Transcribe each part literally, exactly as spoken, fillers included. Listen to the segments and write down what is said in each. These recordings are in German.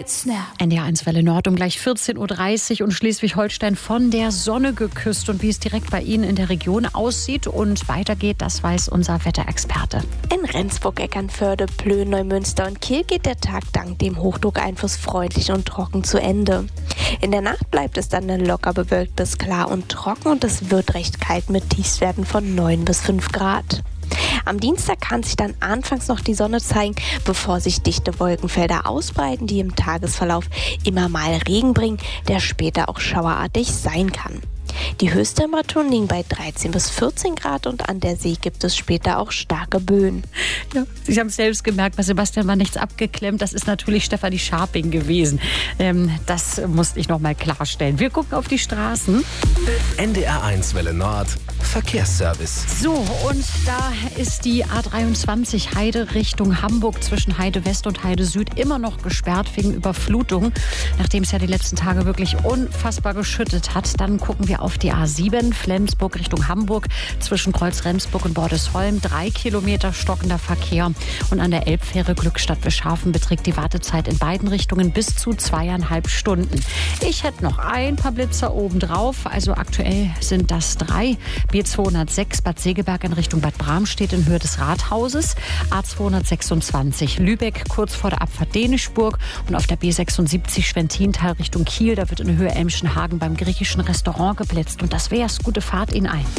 Straight Snap. N D R eins Welle Nord um gleich vierzehn Uhr dreißig und Schleswig-Holstein von der Sonne geküsst. Und wie es direkt bei Ihnen in der Region aussieht und weitergeht, das weiß unser Wetterexperte. In Rendsburg, Eckernförde, Plön, Neumünster und Kiel geht der Tag dank dem Hochdruckeinfluss freundlich und trocken zu Ende. In der Nacht bleibt es dann locker bewölkt bis klar und trocken und es wird recht kalt mit Tiefstwerten von neun bis fünf Grad. Am Dienstag kann sich dann anfangs noch die Sonne zeigen, bevor sich dichte Wolkenfelder ausbreiten, die im Tagesverlauf immer mal Regen bringen, der später auch schauerartig sein kann. Die Höchsttemperaturen liegen bei dreizehn bis vierzehn Grad und an der See gibt es später auch starke Böen. Ja, Sie haben es selbst gemerkt, bei Sebastian war nichts abgeklemmt. Das ist natürlich Stefanie Scharping gewesen. Ähm, das musste ich noch mal klarstellen. Wir gucken auf die Straßen. N D R eins Welle Nord, Verkehrsservice. So, und da ist die A dreiundzwanzig Heide Richtung Hamburg zwischen Heide West und Heide Süd immer noch gesperrt wegen Überflutung. Nachdem es ja die letzten Tage wirklich unfassbar geschüttet hat, dann gucken wir auf die A sieben, Flensburg Richtung Hamburg, zwischen Kreuz-Remsburg und Bordesholm. Drei Kilometer stockender Verkehr. Und an der Elbfähre Glückstadt-Wischhafen beträgt die Wartezeit in beiden Richtungen bis zu zweieinhalb Stunden. Ich hätte noch ein paar Blitzer obendrauf. Also aktuell sind das drei. B zweihundertsechs Bad Segeberg in Richtung Bad Bramstedt in Höhe des Rathauses. A zweihundertsechsundzwanzig Lübeck kurz vor der Abfahrt Dänischburg. Und auf der B sechsundsiebzig Schwentintal Richtung Kiel. Da wird in Höhe Elmschenhagen beim griechischen Restaurant geblitzt. Und das wär's. Gute Fahrt Ihnen ein.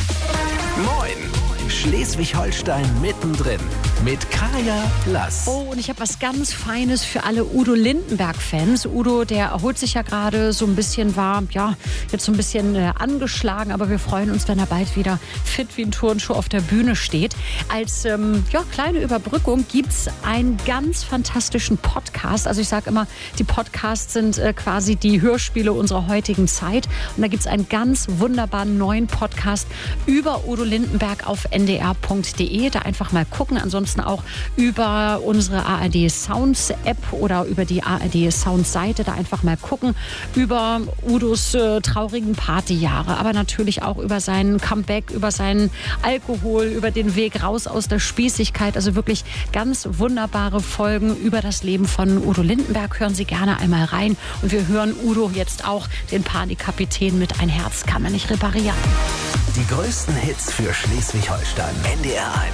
Moin! Schleswig-Holstein mittendrin mit Kaya Lass. Oh, und ich habe was ganz Feines für alle Udo Lindenberg-Fans. Udo, der erholt sich ja gerade so ein bisschen, war ja jetzt so ein bisschen äh, angeschlagen, aber wir freuen uns, wenn er bald wieder fit wie ein Turnschuh auf der Bühne steht. Als ähm, ja, kleine Überbrückung gibt es einen ganz fantastischen Podcast. Also ich sage immer, die Podcasts sind äh, quasi die Hörspiele unserer heutigen Zeit. Und da gibt es einen ganz wunderbaren neuen Podcast über Udo Lindenberg auf n d r punkt d e. Da einfach mal gucken. Ansonsten auch über unsere A R D Sounds App oder über die A R D Sounds Seite. Da einfach mal gucken über Udos äh, traurigen Partyjahre. Aber natürlich auch über seinen Comeback, über seinen Alkohol, über den Weg raus aus der Spießigkeit. Also wirklich ganz wunderbare Folgen über das Leben von Udo Lindenberg. Hören Sie gerne einmal rein. Und wir hören Udo jetzt auch, den Panikapitänen, mit Ein Herz kann man nicht reparieren. Die größten Hits für Schleswig-Holstein. N D R eins.